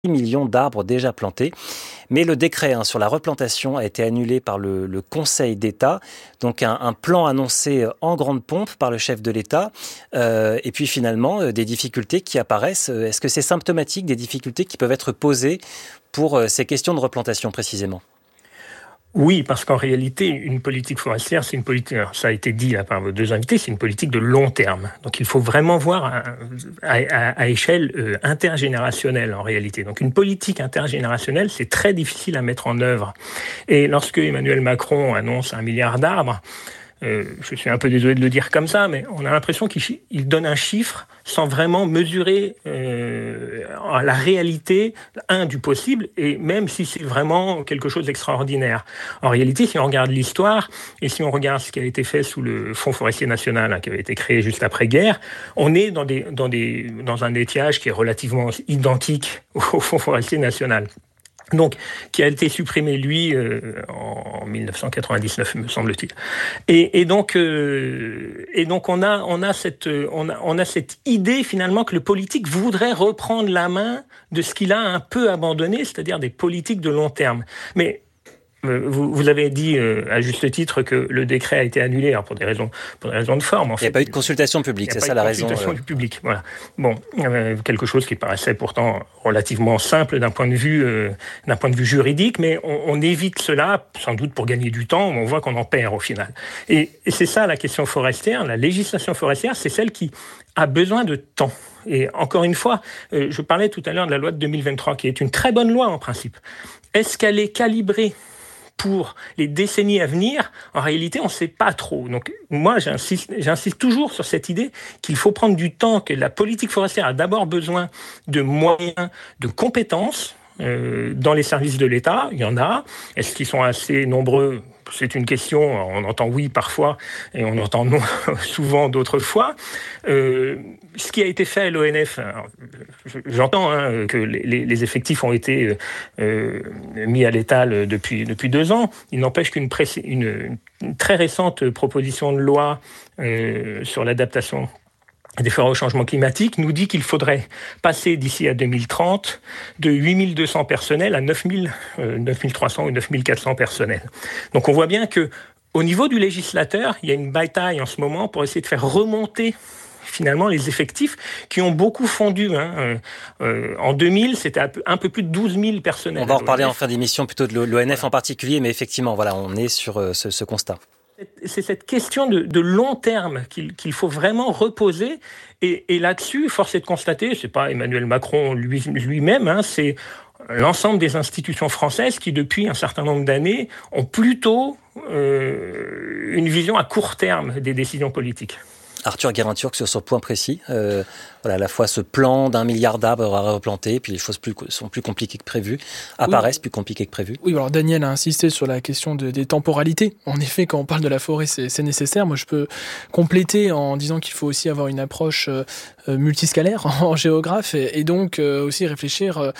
millions d'arbres déjà plantés. Mais le décret sur la replantation a été annulé par le Conseil d'État. Donc un plan annoncé en grande pompe par le chef de l'État. Et puis finalement, des difficultés qui apparaissent. Est-ce que c'est symptomatique des difficultés qui peuvent être posées pour ces questions de replantation précisément ? Oui, parce qu'en réalité, une politique forestière, c'est une politique, ça a été dit là par vos deux invités, c'est une politique de long terme. Donc il faut vraiment voir à échelle intergénérationnelle en réalité. Donc une politique intergénérationnelle, c'est très difficile à mettre en œuvre. Et lorsque Emmanuel Macron annonce 1 milliard d'arbres, je suis un peu désolé de le dire comme ça, mais on a l'impression qu'il donne un chiffre sans vraiment mesurer la réalité, du possible, et même si c'est vraiment quelque chose d'extraordinaire. En réalité, si on regarde l'histoire, et si on regarde ce qui a été fait sous le Fonds forestier national, qui avait été créé juste après-guerre, on est dans un étiage qui est relativement identique au Fonds forestier national. Donc, qui a été supprimé, lui, en 1999, me semble-t-il. Et donc, on a cette idée, finalement, que le politique voudrait reprendre la main de ce qu'il a un peu abandonné, c'est-à-dire des politiques de long terme. Mais vous avez dit à juste titre que le décret a été annulé pour des raisons de forme. En fait, il n'y a pas eu de consultation publique, c'est ça la raison. Consultation du public, voilà. Bon, quelque chose qui paraissait pourtant relativement simple d'un point de vue juridique, mais on évite cela sans doute pour gagner du temps. On voit qu'on en perd au final. Et c'est ça la question forestière. La législation forestière, c'est celle qui a besoin de temps. Et encore une fois, je parlais tout à l'heure de la loi de 2023, qui est une très bonne loi en principe. Est-ce qu'elle est calibrée pour les décennies à venir? En réalité, on ne sait pas trop. Donc, moi, j'insiste toujours sur cette idée qu'il faut prendre du temps, que la politique forestière a d'abord besoin de moyens, de compétences dans les services de l'État. Il y en a. Est-ce qu'ils sont assez nombreux ? C'est une question. On entend oui parfois et on entend non souvent d'autres fois. Ce qui a été fait à l'ONF, j'entends que les effectifs ont été mis à l'étal depuis 2 ans. Il n'empêche qu'une très récente proposition de loi sur l'adaptation des forêts au changement climatique nous dit qu'il faudrait passer d'ici à 2030 de 8200 personnels à 9300 ou 9400 personnels. Donc on voit bien que au niveau du législateur, il y a une bataille en ce moment pour essayer de faire remonter finalement les effectifs qui ont beaucoup fondu. En 2000, c'était un peu plus de 12 000 personnels. On va en reparler en fin d'émission plutôt de l'ONF en particulier, mais effectivement, voilà, on est sur ce constat. C'est cette question de long terme qu'il faut vraiment reposer. Et là-dessus, force est de constater, c'est pas Emmanuel Macron lui-même, c'est l'ensemble des institutions françaises qui, depuis un certain nombre d'années, ont plutôt une vision à court terme des décisions politiques. Arthur Guérin-Turc sur ce point précis. Voilà, à la fois ce plan d'1 milliard d'arbres à replanter, puis les choses sont plus compliquées que prévues, apparaissent plus compliquées que prévues. Oui, alors Daniel a insisté sur la question des temporalités. En effet, quand on parle de la forêt, c'est nécessaire. Moi, je peux compléter en disant qu'il faut aussi avoir une approche multiscalaire en géographe et donc aussi réfléchir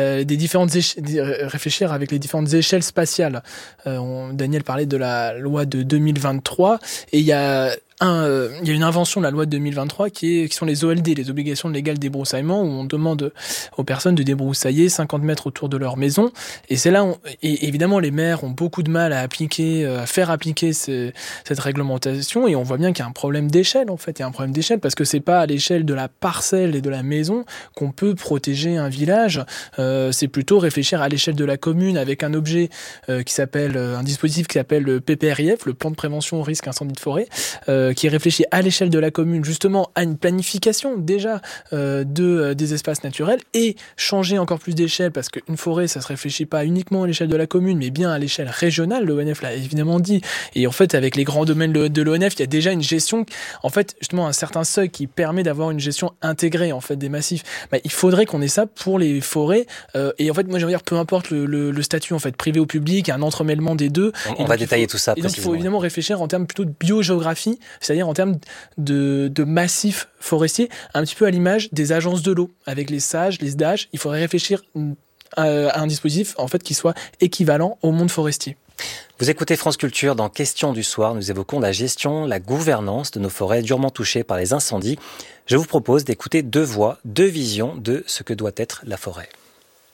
réfléchir avec les différentes échelles spatiales. Daniel parlait de la loi de 2023 et il y a une invention de la loi de 2023 qui sont les OLD, les obligations légales de débroussaillement, où on demande aux personnes de débroussailler 50 mètres autour de leur maison. Et c'est là, et évidemment, les maires ont beaucoup de mal à faire appliquer cette réglementation. Et on voit bien qu'il y a un problème d'échelle, en fait. Il y a un problème d'échelle parce que c'est pas à l'échelle de la parcelle et de la maison qu'on peut protéger un village. C'est plutôt réfléchir à l'échelle de la commune avec un objet un dispositif qui s'appelle le PPRIF, le plan de prévention au risque incendie de forêt, qui réfléchit à l'échelle de la commune justement à une planification déjà des espaces naturels et changer encore plus d'échelle parce qu'une forêt ça se réfléchit pas uniquement à l'échelle de la commune mais bien à l'échelle régionale. L'ONF l'a évidemment dit et en fait avec les grands domaines de l'ONF il y a déjà une gestion en fait justement un certain seuil qui permet d'avoir une gestion intégrée en fait des massifs. Il faudrait qu'on ait ça pour les forêts et en fait moi je veux dire peu importe le statut en fait privé ou public, il y a un entremêlement des deux. On va détailler tout ça. Et donc il faut évidemment réfléchir en termes plutôt de biogéographie, c'est-à-dire en termes de massifs forestiers, un petit peu à l'image des agences de l'eau, avec les SAGE, les SDAGE. Il faudrait réfléchir à un dispositif en fait, qui soit équivalent au monde forestier. Vous écoutez France Culture, dans Questions du soir, nous évoquons la gestion, la gouvernance de nos forêts durement touchées par les incendies. Je vous propose d'écouter 2 voix, 2 visions de ce que doit être la forêt.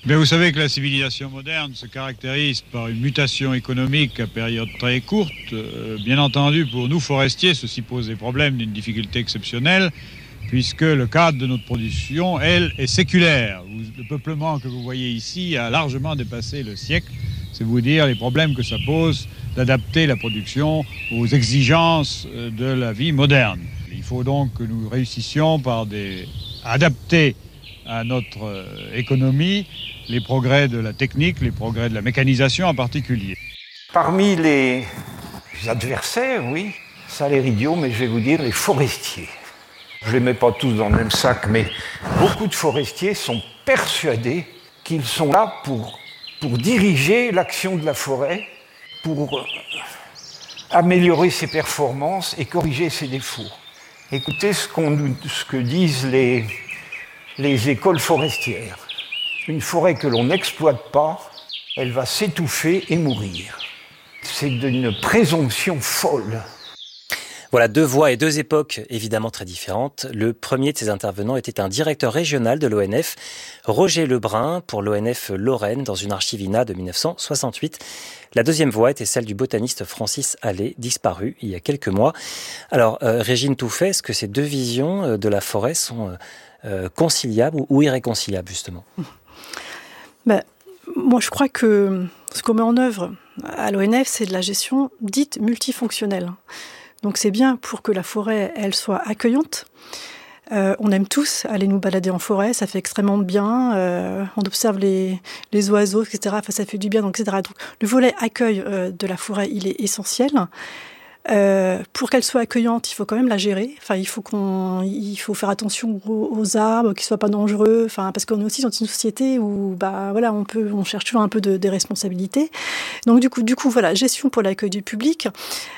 Bien, vous savez que la civilisation moderne se caractérise par une mutation économique à période très courte. Bien entendu, pour nous forestiers, ceci pose des problèmes d'une difficulté exceptionnelle, puisque le cadre de notre production, elle, est séculaire. Le peuplement que vous voyez ici a largement dépassé le siècle. C'est vous dire les problèmes que ça pose d'adapter la production aux exigences de la vie moderne. Il faut donc que nous réussissions à adapter à notre économie les progrès de la technique, les progrès de la mécanisation en particulier. Parmi les adversaires, oui, ça a l'air idiot, mais je vais vous dire les forestiers. Je ne les mets pas tous dans le même sac, mais beaucoup de forestiers sont persuadés qu'ils sont là pour diriger l'action de la forêt, pour améliorer ses performances et corriger ses défauts. Écoutez ce que disent les écoles forestières. Une forêt que l'on n'exploite pas, elle va s'étouffer et mourir. C'est d'une présomption folle. Voilà, deux voix et deux époques évidemment très différentes. Le premier de ces intervenants était un directeur régional de l'ONF, Roger Lebrun, pour l'ONF Lorraine, dans une archive INA de 1968. La deuxième voix était celle du botaniste Francis Hallé, disparu il y a quelques mois. Alors, Régine Touffet, est-ce que ces deux visions de la forêt sont conciliables ou irréconciliables, justement ? Moi, je crois que ce qu'on met en œuvre à l'ONF, c'est de la gestion dite multifonctionnelle. Donc c'est bien pour que la forêt, elle soit accueillante. On aime tous aller nous balader en forêt, ça fait extrêmement bien. On observe les oiseaux, etc. Enfin, ça fait du bien, donc, etc. Donc le volet accueil de la forêt, il est essentiel. Pour qu'elle soit accueillante, il faut quand même la gérer. Enfin, il faut faire attention aux arbres, qu'ils soient pas dangereux. Enfin, parce qu'on est aussi dans une société où, voilà, on cherche toujours un peu des responsabilités. Donc du coup, voilà, gestion pour l'accueil du public.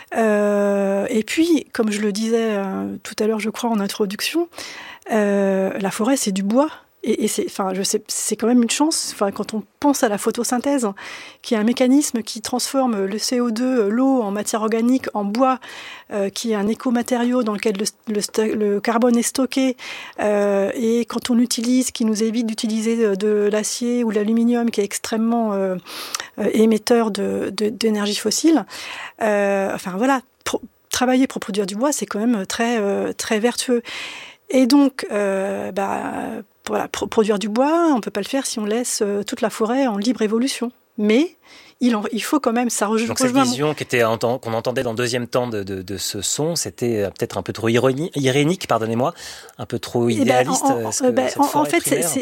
Et puis, comme je le disais tout à l'heure, je crois en introduction, la forêt, c'est du bois. Et c'est quand même une chance. Enfin, quand on pense à la photosynthèse, qui est un mécanisme qui transforme le CO2, l'eau, en matière organique, en bois, qui est un écomatériau dans lequel le carbone est stocké, et quand on l'utilise, qui nous évite d'utiliser de l'acier ou de l'aluminium, qui est extrêmement émetteur d'énergie fossile. Voilà, travailler pour produire du bois, c'est quand même très, très vertueux. Et donc, voilà, produire du bois, on ne peut pas le faire si on laisse toute la forêt en libre évolution. Mais il faut quand même, ça rejoint... Donc cette vision qu'on entendait dans le deuxième temps de ce son, c'était peut-être un peu trop irénique, pardonnez-moi, un peu trop idéaliste. En fait,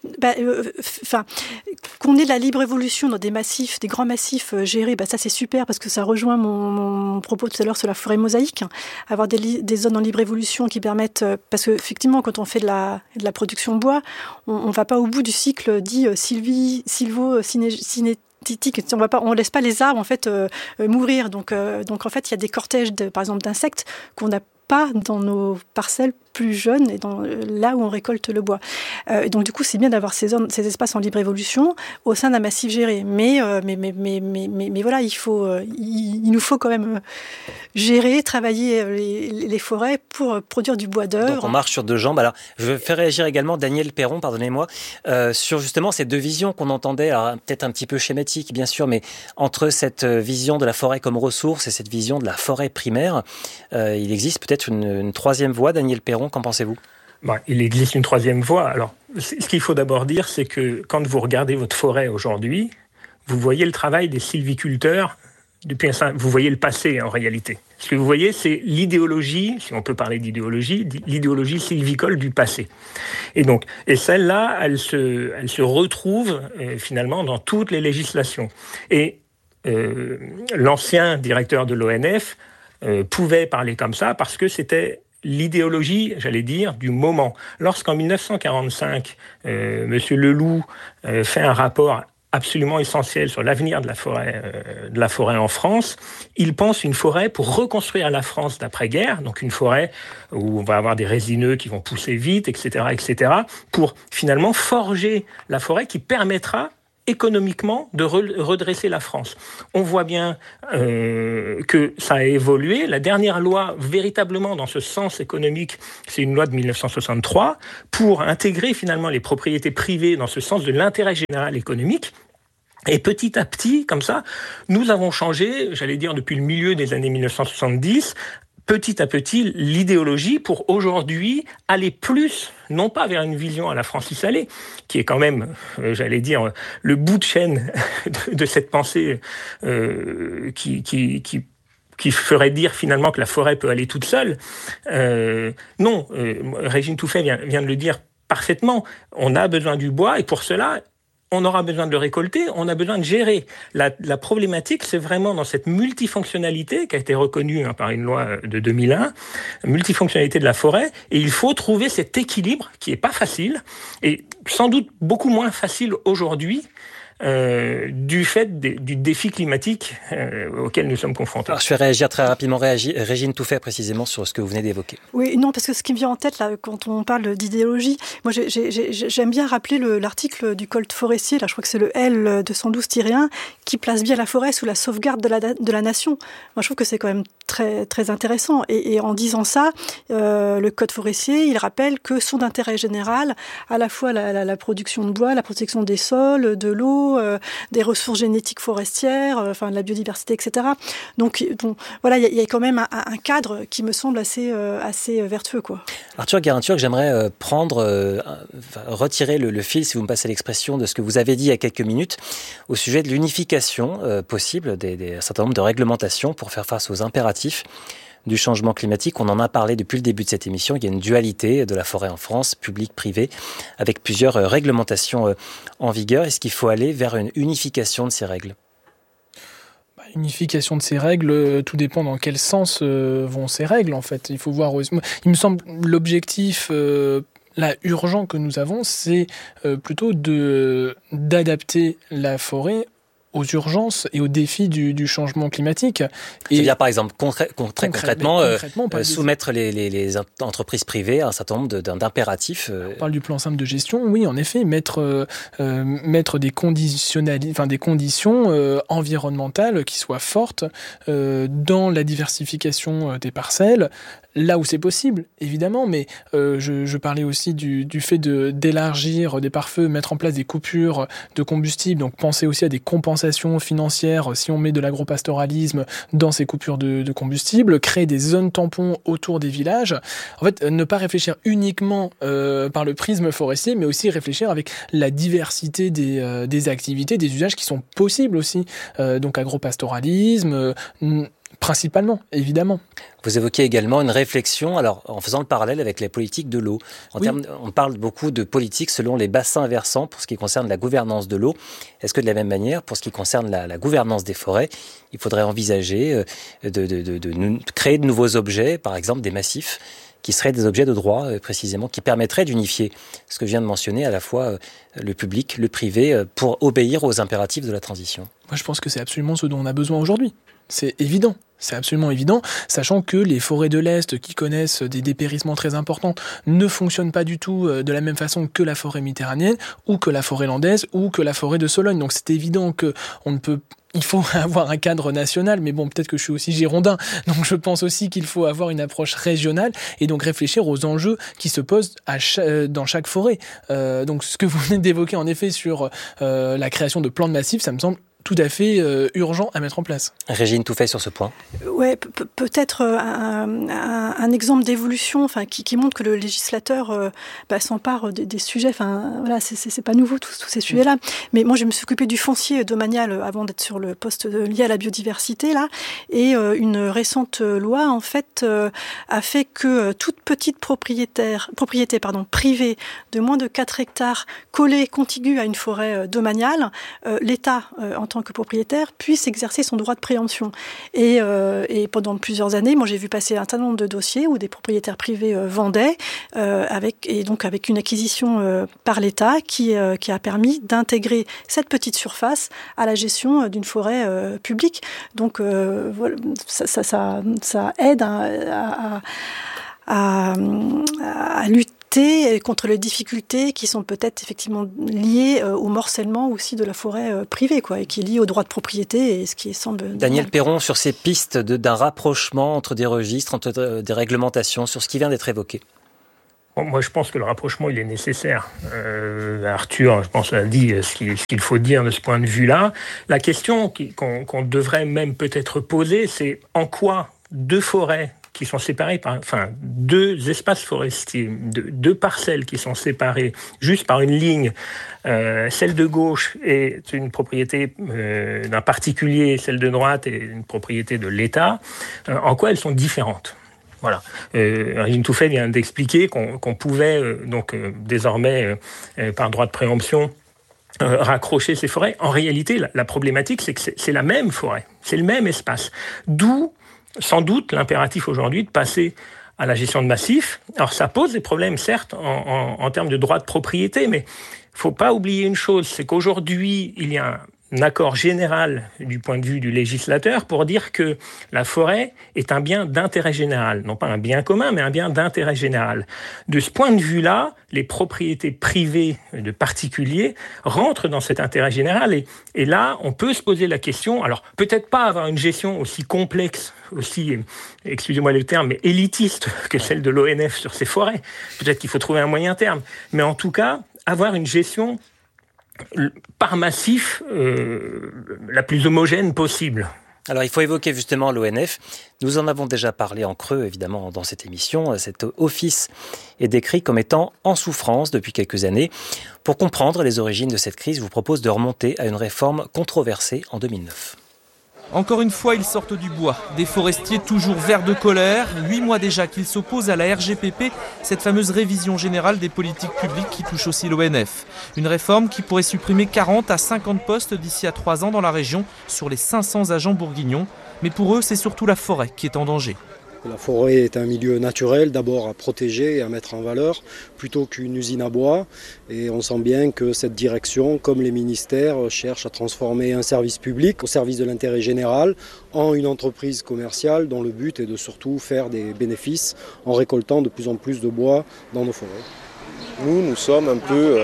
qu'on ait de la libre évolution dans des grands massifs gérés, ça c'est super parce que ça rejoint mon propos tout à l'heure sur la forêt mosaïque. Avoir des zones en libre évolution qui permettent, parce qu'effectivement quand on fait de la production bois, on ne va pas au bout du cycle dit sylvo-cinétique. On laisse pas les arbres en fait mourir. Donc en fait il y a des cortèges par exemple d'insectes qu'on n'a pas dans nos parcelles plus jeunes et là où on récolte le bois. Et donc du coup c'est bien d'avoir ces espaces en libre évolution au sein d'un massif géré. Mais voilà, il nous faut quand même gérer, travailler les forêts pour produire du bois d'œuvre. Donc on marche sur deux jambes. Alors je vais faire réagir également Daniel Perron, pardonnez-moi, sur justement ces deux visions qu'on entendait, alors peut-être un petit peu schématique bien sûr, mais entre cette vision de la forêt comme ressource et cette vision de la forêt primaire, il existe peut-être une troisième voie. Daniel Perron, qu'en pensez-vous ? Il existe une troisième voie. Alors, ce qu'il faut d'abord dire, c'est que quand vous regardez votre forêt aujourd'hui, vous voyez le travail des sylviculteurs vous voyez le passé en réalité. Ce que vous voyez, c'est l'idéologie, si on peut parler d'idéologie, l'idéologie sylvicole du passé. Et celle-là, elle se retrouve finalement dans toutes les législations. Et l'ancien directeur de l'ONF pouvait parler comme ça parce que c'était l'idéologie, j'allais dire, du moment. Lorsqu'en 1945, M. Leloup fait un rapport absolument essentiel sur l'avenir de la forêt en France, il pense une forêt pour reconstruire la France d'après-guerre, donc une forêt où on va avoir des résineux qui vont pousser vite, etc., pour finalement forger la forêt qui permettra économiquement de redresser la France. On voit bien que ça a évolué. La dernière loi véritablement dans ce sens économique, c'est une loi de 1963 pour intégrer finalement les propriétés privées dans ce sens de l'intérêt général économique. Et petit à petit, comme ça, nous avons changé, j'allais dire depuis le milieu des années 1970, petit à petit l'idéologie pour aujourd'hui aller plus, non pas vers une vision à la Francis Allais, qui est quand même, j'allais dire, le bout de chaîne de cette pensée qui ferait dire finalement que la forêt peut aller toute seule. Non, Régine Touffet vient de le dire parfaitement, on a besoin du bois et pour cela, on aura besoin de le récolter, on a besoin de gérer. La problématique, c'est vraiment dans cette multifonctionnalité qui a été reconnue par une loi de 2001, multifonctionnalité de la forêt, et il faut trouver cet équilibre qui n'est pas facile, et sans doute beaucoup moins facile aujourd'hui, du fait du défi climatique auquel nous sommes confrontés. Alors, je vais réagir très rapidement. Régine Touffet, précisément, sur ce que vous venez d'évoquer. Oui, non, parce que ce qui me vient en tête, là, quand on parle d'idéologie, moi, j'aime bien rappeler l'article du Code forestier, là, je crois que c'est le L212-1, qui place bien la forêt sous la sauvegarde de la nation. Moi, je trouve que c'est quand même très, très intéressant. Et en disant ça, le Code forestier, il rappelle que sont d'intérêt général à la fois la production de bois, la protection des sols, de l'eau, des ressources génétiques forestières, de la biodiversité, etc. Donc voilà, il y a quand même un cadre qui me semble assez vertueux, quoi. Arthur Guérin-Turc, j'aimerais retirer le fil, si vous me passez l'expression, de ce que vous avez dit il y a quelques minutes au sujet de l'unification possible d'un certain nombre de réglementations pour faire face aux impératifs du changement climatique. On en a parlé depuis le début de cette émission. Il y a une dualité de la forêt en France, publique, privée, avec plusieurs réglementations en vigueur. Est-ce qu'il faut aller vers une unification de ces règles ? Unification de ces règles, tout dépend dans quel sens vont ces règles, en fait. Il faut voir. Il me semble l'objectif urgent que nous avons, c'est plutôt d'adapter la forêt aux urgences et aux défis du changement climatique. C'est-à-dire, par exemple, concrètement soumettre les entreprises privées à un certain nombre d'impératifs. On parle du plan simple de gestion, oui, en effet, mettre des conditions environnementales qui soient fortes dans la diversification des parcelles, là où c'est possible, évidemment, mais je parlais aussi du fait d'élargir des pare-feux, mettre en place des coupures de combustible, donc penser aussi à des compensations financières si on met de l'agropastoralisme dans ces coupures de combustible, créer des zones tampons autour des villages. En fait, ne pas réfléchir uniquement par le prisme forestier, mais aussi réfléchir avec la diversité des activités, des usages qui sont possibles aussi. Donc agropastoralisme, principalement, évidemment. Vous évoquez également une réflexion, alors en faisant le parallèle avec les politiques de l'eau. On parle beaucoup de politique selon les bassins versants pour ce qui concerne la gouvernance de l'eau. Est-ce que de la même manière, pour ce qui concerne la gouvernance des forêts, il faudrait envisager de créer de nouveaux objets, par exemple des massifs, qui seraient des objets de droit, précisément, qui permettraient d'unifier ce que je viens de mentionner, à la fois le public, le privé, pour obéir aux impératifs de la transition? Moi, je pense que c'est absolument ce dont on a besoin aujourd'hui. C'est évident. C'est absolument évident, sachant que les forêts de l'Est, qui connaissent des dépérissements très importants, ne fonctionnent pas du tout de la même façon que la forêt méditerranéenne, ou que la forêt landaise, ou que la forêt de Sologne. Donc c'est évident que il faut avoir un cadre national, mais bon, peut-être que je suis aussi girondin, donc je pense aussi qu'il faut avoir une approche régionale, et donc réfléchir aux enjeux qui se posent dans chaque forêt. Donc ce que vous venez d'évoquer, en effet, sur la création de plans de massifs, ça me semble tout à fait urgent à mettre en place. Régine Touffet sur ce point. Ouais, peut-être un exemple d'évolution, qui montre que le législateur s'empare des sujets. Voilà, c'est pas nouveau tous ces sujets-là. Mais moi, je me suis occupée du foncier domanial avant d'être sur le poste lié à la biodiversité là. Et une récente loi en fait a fait que toute petite propriété privée de moins de 4 hectares collée contiguë à une forêt domaniale, l'État en tant que propriétaire puisse exercer son droit de préemption. Et pendant plusieurs années, moi j'ai vu passer un certain nombre de dossiers où des propriétaires privés vendaient avec une acquisition par l'État qui a permis d'intégrer cette petite surface à la gestion d'une forêt publique. Donc voilà, ça aide à lutter contre les difficultés qui sont peut-être effectivement liées au morcellement aussi de la forêt privée, quoi, et qui est lié au droit de propriété, et ce qui semble... Daniel Perron, sur ces pistes d'un rapprochement entre des registres, entre des réglementations, sur ce qui vient d'être évoqué. Bon, moi, je pense que le rapprochement, il est nécessaire. Arthur, je pense, a dit ce qu'il faut dire de ce point de vue-là. La question qu'on devrait même peut-être poser, c'est en quoi deux forêts qui sont séparées deux espaces forestiers, deux parcelles qui sont séparées juste par une ligne. Celle de gauche est une propriété d'un particulier, celle de droite est une propriété de l'État. En quoi elles sont différentes ? Voilà. Régine Touffet vient d'expliquer qu'on pouvait désormais, par droit de préemption, raccrocher ces forêts. En réalité, la problématique, c'est que c'est la même forêt, c'est le même espace. D'où sans doute l'impératif aujourd'hui de passer à la gestion de massifs. Alors ça pose des problèmes, certes, en termes de droit de propriété, mais il ne faut pas oublier une chose, c'est qu'aujourd'hui, il y a un accord général du point de vue du législateur pour dire que la forêt est un bien d'intérêt général. Non pas un bien commun, mais un bien d'intérêt général. De ce point de vue-là, les propriétés privées de particuliers rentrent dans cet intérêt général. Et là, on peut se poser la question, alors peut-être pas avoir une gestion aussi complexe, aussi, excusez-moi le terme, mais élitiste que celle de l'ONF sur ces forêts. Peut-être qu'il faut trouver un moyen terme. Mais en tout cas, avoir une gestion par massif la plus homogène possible. Alors il faut évoquer justement l'ONF. Nous en avons déjà parlé en creux évidemment dans cette émission. Cet office est décrit comme étant en souffrance depuis quelques années. Pour comprendre les origines de cette crise, je vous propose de remonter à une réforme controversée en 2009. Encore une fois, ils sortent du bois. Des forestiers toujours verts de colère. 8 mois déjà qu'ils s'opposent à la RGPP, cette fameuse révision générale des politiques publiques qui touche aussi l'ONF. Une réforme qui pourrait supprimer 40 à 50 postes d'ici à 3 ans dans la région sur les 500 agents bourguignons. Mais pour eux, c'est surtout la forêt qui est en danger. La forêt est un milieu naturel, d'abord à protéger et à mettre en valeur, plutôt qu'une usine à bois. Et on sent bien que cette direction, comme les ministères, cherche à transformer un service public au service de l'intérêt général en une entreprise commerciale dont le but est de surtout faire des bénéfices en récoltant de plus en plus de bois dans nos forêts. Nous sommes un peu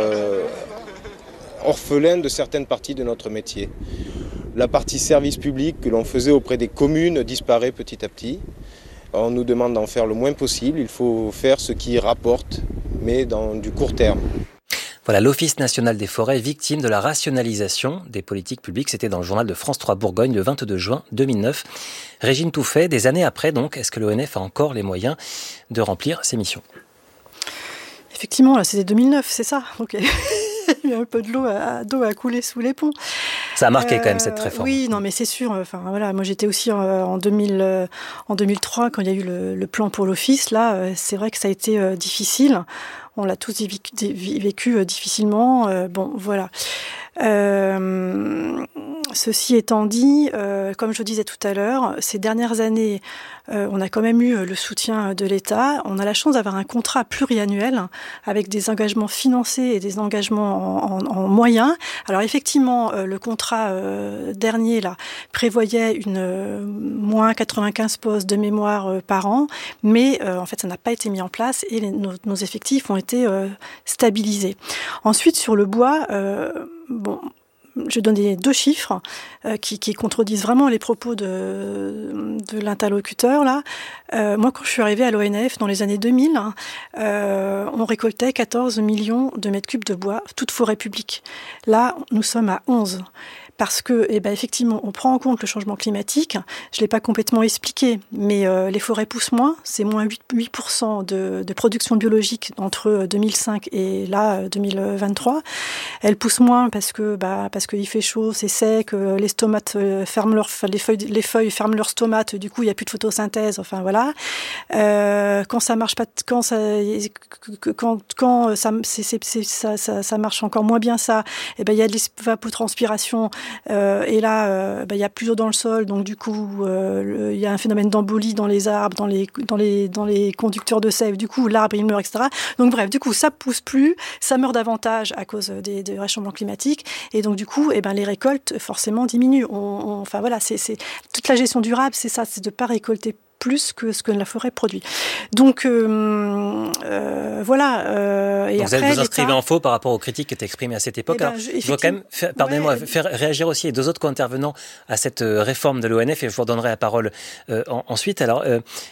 orphelins de certaines parties de notre métier. La partie service public que l'on faisait auprès des communes disparaît petit à petit. On nous demande d'en faire le moins possible. Il faut faire ce qui rapporte, mais dans du court terme. Voilà, l'Office national des forêts, victime de la rationalisation des politiques publiques. C'était dans le journal de France 3 Bourgogne le 22 juin 2009. Régine Touffet, des années après donc, est-ce que l'ONF a encore les moyens de remplir ses missions ? Effectivement, là, c'était 2009, c'est ça. Ok. Il y a un peu de l'eau à couler sous les ponts. Ça a marqué quand même cette réforme. Oui, non, mais c'est sûr. Enfin voilà, moi j'étais aussi en 2003 quand il y a eu le plan pour l'office. Là, c'est vrai que ça a été difficile. On l'a tous vécu difficilement. Bon, voilà. Ceci étant dit, comme je le disais tout à l'heure, ces dernières années, on a quand même eu le soutien de l'État. On a la chance d'avoir un contrat pluriannuel avec des engagements financiers et des engagements en moyens. Alors effectivement, le contrat dernier là prévoyait une moins 95 postes de mémoire par an, mais en fait ça n'a pas été mis en place et nos effectifs ont été stabilisés. Ensuite sur le bois, bon. Je donne 2 chiffres qui contredisent vraiment les propos de l'interlocuteur. Là. Moi, quand je suis arrivée à l'ONF dans les années 2000, on récoltait 14 millions de mètres cubes de bois, toute forêt publique. Là, nous sommes à 11. Parce que, effectivement, on prend en compte le changement climatique. Je ne l'ai pas complètement expliqué, mais les forêts poussent moins. C'est moins 8% de production biologique entre 2005 et là, 2023. Elles poussent moins parce qu'il fait chaud, c'est sec, les stomates ferment les feuilles ferment leurs stomates, du coup, il n'y a plus de photosynthèse. Enfin, voilà. Quand ça marche pas, quand ça marche encore moins bien, ça, il y a de l'évapotranspiration. Et là, il y a plus d'eau dans le sol, donc du coup, il y a un phénomène d'embolie dans les arbres, dans les conducteurs de sève. Du coup, l'arbre il meurt, etc. Donc bref, du coup, ça pousse plus, ça meurt davantage à cause des réchauffements climatiques, et donc du coup, les récoltes forcément diminuent. Enfin voilà, c'est toute la gestion durable, c'est ça, c'est de pas récolter plus que ce que la forêt produit. Donc voilà. Et donc après, vous vous inscrivez en faux par rapport aux critiques qui étaient exprimées à cette époque. Eh ben, je dois quand même faire réagir aussi les deux autres co-intervenants à cette réforme de l'ONF et je vous redonnerai la parole ensuite. Alors,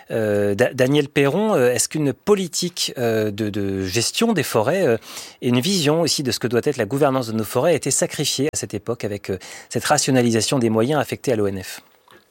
Daniel Perron, est-ce qu'une politique de gestion des forêts et une vision aussi de ce que doit être la gouvernance de nos forêts a été sacrifiée à cette époque avec cette rationalisation des moyens affectés à l'ONF ?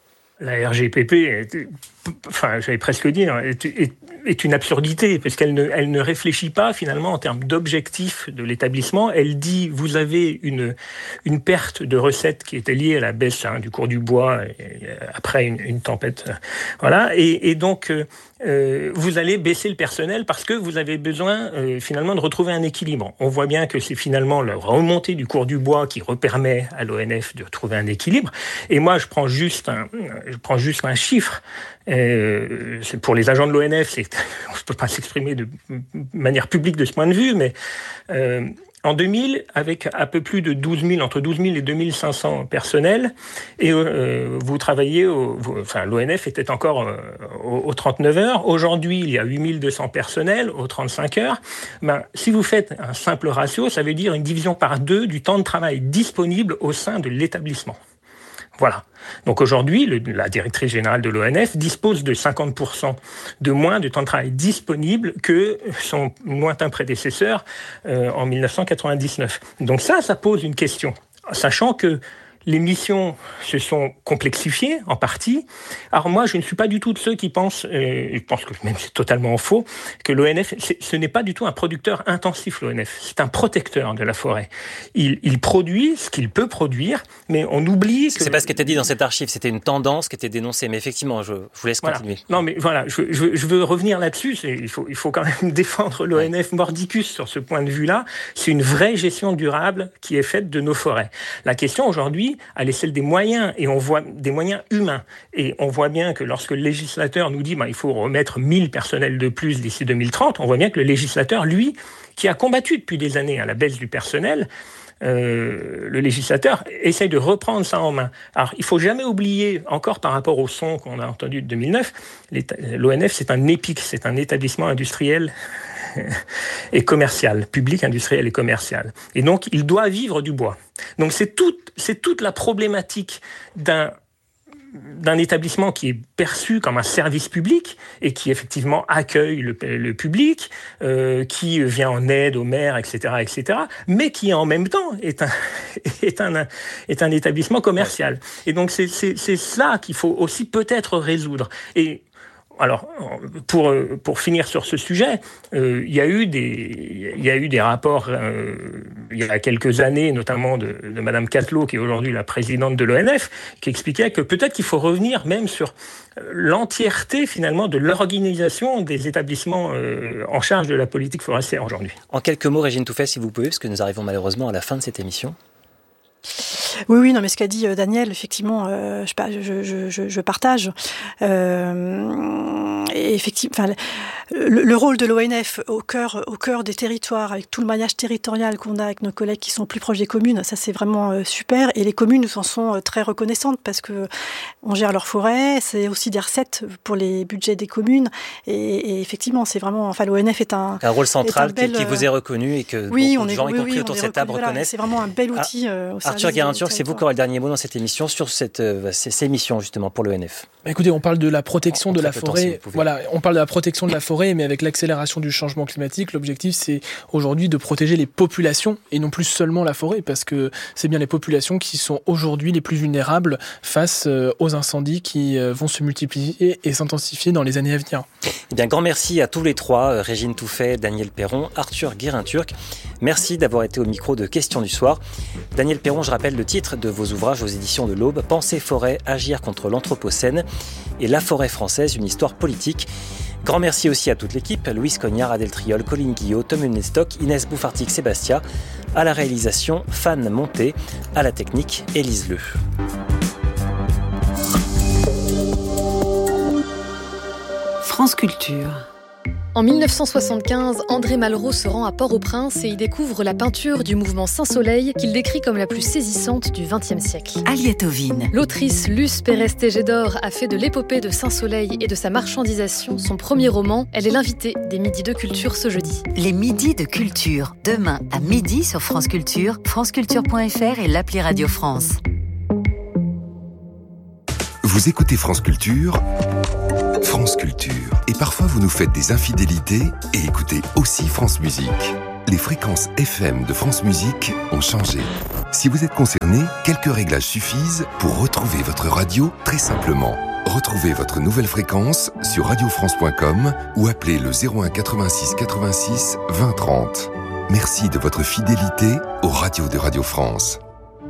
La RGPP, j'allais presque dire, est une absurdité, parce qu'elle ne réfléchit pas finalement en termes d'objectifs de l'établissement. Elle dit, vous avez une perte de recettes qui était liée à la baisse du cours du bois après une tempête. Voilà, et donc vous allez baisser le personnel parce que vous avez besoin finalement de retrouver un équilibre. On voit bien que c'est finalement la remontée du cours du bois qui permet à l'ONF de trouver un équilibre. Et moi, je prends juste un chiffre. C'est pour les agents de l'ONF, on ne peut pas s'exprimer de manière publique de ce point de vue, mais en 2000, avec un peu plus de entre 12 000 et 2 500 personnels, et vous travailliez, l'ONF était encore aux 39 heures. Aujourd'hui, il y a 8 200 personnels aux 35 heures. Si vous faites un simple ratio, ça veut dire une division par 2 du temps de travail disponible au sein de l'établissement. Voilà. Donc aujourd'hui, la directrice générale de l'ONF dispose de 50% de moins de temps de travail disponible que son lointain prédécesseur en 1999. Donc ça pose une question, sachant que les missions se sont complexifiées en partie. Alors moi, je ne suis pas du tout de ceux qui pensent, je pense que même c'est totalement faux, que l'ONF, ce n'est pas du tout un producteur intensif, l'ONF. C'est un protecteur de la forêt. Il produit ce qu'il peut produire, mais on oublie que... C'est pas ce qui était dit dans cette archive, c'était une tendance qui était dénoncée. Mais effectivement, je vous laisse continuer. Voilà. Non, mais voilà, je veux revenir là-dessus. Il faut quand même défendre l'ONF mordicus sur ce point de vue-là. C'est une vraie gestion durable qui est faite de nos forêts. La question aujourd'hui, elle est celle des moyens, et on voit des moyens humains. Et on voit bien que lorsque le législateur nous dit il faut remettre 1000 personnels de plus d'ici 2030, on voit bien que le législateur, lui, qui a combattu depuis des années la baisse du personnel, le législateur essaye de reprendre ça en main. Alors, il ne faut jamais oublier, encore par rapport au son qu'on a entendu de 2009, l'ONF, c'est un EPIC, c'est un établissement industriel et commercial, public, industriel et commercial. Et donc, il doit vivre du bois. Donc, c'est toute la problématique d'un établissement qui est perçu comme un service public et qui effectivement accueille le public, qui vient en aide aux maires, etc., mais qui en même temps est un établissement commercial. Et donc, c'est cela qu'il faut aussi peut-être résoudre. Et alors, pour finir sur ce sujet, il y a eu des rapports il y a quelques années, notamment de Madame Catelot, qui est aujourd'hui la présidente de l'ONF, qui expliquait que peut-être qu'il faut revenir même sur l'entièreté finalement de l'organisation des établissements en charge de la politique forestière aujourd'hui. En quelques mots, Régine Touffet, si vous pouvez, parce que nous arrivons malheureusement à la fin de cette émission. Oui, non, mais ce qu'a dit Daniel, effectivement, je partage. Et effectivement, le rôle de l'ONF au cœur des territoires, avec tout le maillage territorial qu'on a avec nos collègues qui sont plus proches des communes, ça c'est vraiment super. Et les communes nous en sont très reconnaissantes parce que on gère leurs forêts, c'est aussi des recettes pour les budgets des communes. Et effectivement, c'est vraiment, l'ONF est un rôle central qui vous est reconnu et que beaucoup de gens, y compris autour de cette table, reconnaissent. C'est vraiment un bel outil. Arthur Guérin-Turc, c'est vous qui aurez le dernier mot dans cette émission sur ces missions justement pour l'ONF. Écoutez, on parle de la protection de la forêt. Voilà, on parle de la protection de la forêt, mais avec l'accélération du changement climatique, l'objectif c'est aujourd'hui de protéger les populations et non plus seulement la forêt, parce que c'est bien les populations qui sont aujourd'hui les plus vulnérables face aux incendies qui vont se multiplier et s'intensifier dans les années à venir. Eh bien, grand merci à tous les trois, Régine Touffet, Daniel Perron, Arthur Guérin-Turc. Merci d'avoir été au micro de Questions du soir. Daniel Perron, je rappelle le titre de vos ouvrages aux éditions de l'Aube, Penser forêt, agir contre l'anthropocène et la forêt française, une histoire politique. Grand merci aussi à toute l'équipe, Louise Cognard, Adèle Triol, Colline Guillot, Tom Hunestock, Inès Bouffartic-Sébastia, à la réalisation, Fan Monté, à la technique, Élise Leu. France Culture. En 1975, André Malraux se rend à Port-au-Prince et y découvre la peinture du mouvement Saint-Soleil qu'il décrit comme la plus saisissante du XXe siècle. Aliette-Ovine. L'autrice Luce Pérez-Tégédor a fait de l'épopée de Saint-Soleil et de sa marchandisation son premier roman. Elle est l'invitée des Midis de Culture ce jeudi. Les Midis de Culture, demain à midi sur France Culture, franceculture.fr et l'appli Radio France. Vous écoutez France Culture, France Culture. Et parfois vous nous faites des infidélités et écoutez aussi France Musique. Les fréquences FM de France Musique ont changé. Si vous êtes concerné, quelques réglages suffisent pour retrouver votre radio très simplement. Retrouvez votre nouvelle fréquence sur radiofrance.com ou appelez le 01 86 86 20 30. Merci de votre fidélité aux radios de Radio France.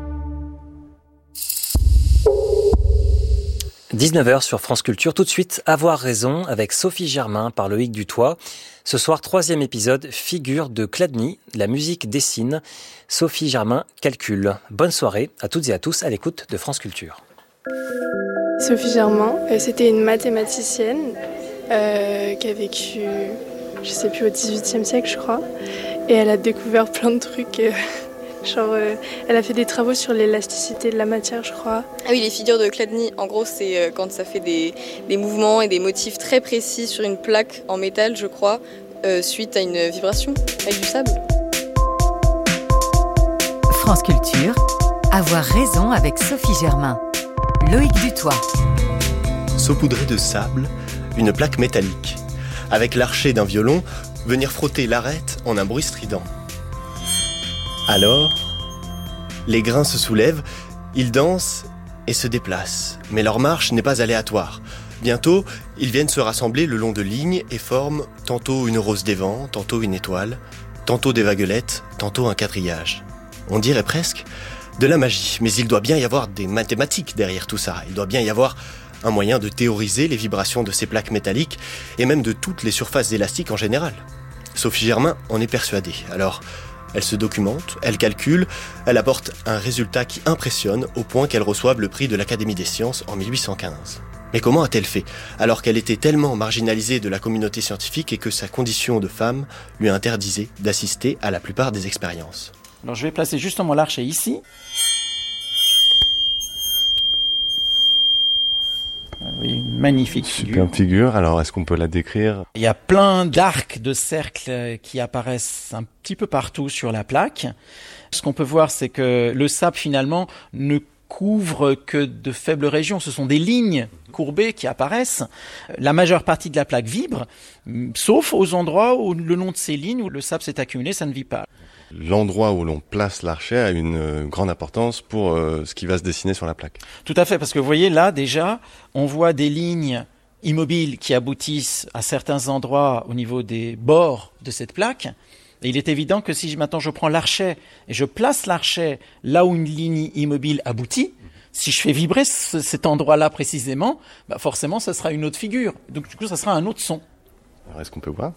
19h sur France Culture, tout de suite, Avoir raison avec Sophie Germain par Loïc Dutoit. Ce soir, 3e épisode, Figure de Chladni, la musique dessine. Sophie Germain calcule. Bonne soirée à toutes et à tous à l'écoute de France Culture. Sophie Germain, c'était une mathématicienne qui a vécu, je sais plus, au XVIIIe siècle, je crois. Et elle a découvert plein de trucs. Elle a fait des travaux sur l'élasticité de la matière, je crois. Ah oui, les figures de Chladni, en gros, c'est quand ça fait des mouvements et des motifs très précis sur une plaque en métal, je crois, suite à une vibration avec du sable. France Culture, Avoir raison avec Sophie Germain. Loïc Dutoit. Saupoudrer de sable une plaque métallique. Avec l'archet d'un violon, venir frotter l'arête en un bruit strident. Alors, les grains se soulèvent, ils dansent et se déplacent. Mais leur marche n'est pas aléatoire. Bientôt, ils viennent se rassembler le long de lignes et forment tantôt une rose des vents, tantôt une étoile, tantôt des vaguelettes, tantôt un quadrillage. On dirait presque de la magie, mais il doit bien y avoir des mathématiques derrière tout ça. Il doit bien y avoir un moyen de théoriser les vibrations de ces plaques métalliques et même de toutes les surfaces élastiques en général. Sophie Germain en est persuadée. Alors, elle se documente, elle calcule, elle apporte un résultat qui impressionne au point qu'elle reçoive le prix de l'Académie des sciences en 1815. Mais comment a-t-elle fait, alors qu'elle était tellement marginalisée de la communauté scientifique et que sa condition de femme lui interdisait d'assister à la plupart des expériences ? Alors je vais placer justement l'archet ici. Oui, une magnifique figure. Superbe figure. Alors, est-ce qu'on peut la décrire ? Il y a plein d'arcs de cercles qui apparaissent un petit peu partout sur la plaque. Ce qu'on peut voir, c'est que le sable, finalement, ne couvre que de faibles régions. Ce sont des lignes courbées qui apparaissent. La majeure partie de la plaque vibre, sauf aux endroits où, le long de ces lignes, où le sable s'est accumulé, ça ne vit pas. L'endroit où l'on place l'archet a une grande importance pour ce qui va se dessiner sur la plaque. Tout à fait, parce que vous voyez là déjà, on voit des lignes immobiles qui aboutissent à certains endroits au niveau des bords de cette plaque. Et il est évident que si maintenant je prends l'archet et je place l'archet là où une ligne immobile aboutit, si je fais vibrer cet endroit-là précisément, forcément ça sera une autre figure. Donc du coup ça sera un autre son. Alors est-ce qu'on peut voir ?